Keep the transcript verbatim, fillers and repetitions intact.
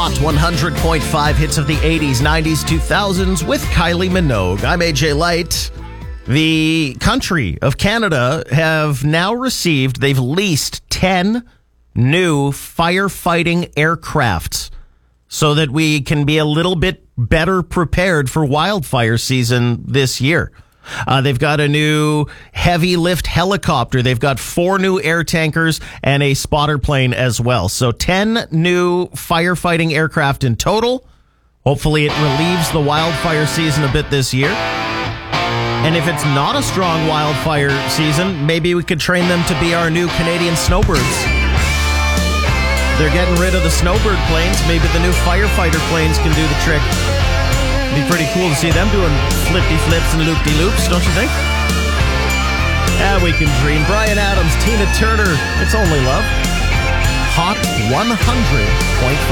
Hot one hundred point five hits of the eighties, nineties, two thousands with Kylie Minogue. I'm A J Light. The country of Canada have now received, they've leased ten new firefighting aircrafts so that we can be a little bit better prepared for wildfire season this year. Uh, they've got a new heavy lift helicopter. They've got four new air tankers and a spotter plane as well. So ten new firefighting aircraft in total. Hopefully it relieves the wildfire season a bit this year. And if it's not a strong wildfire season, maybe we could train them to be our new Canadian snowbirds. They're getting rid of the snowbird planes. Maybe the new firefighter planes can do the trick. Be pretty cool to see them doing flippy flips and loop-de-loops, don't you think? Yeah, we can dream. Bryan Adams, Tina Turner, It's Only Love. Hot one hundred point five.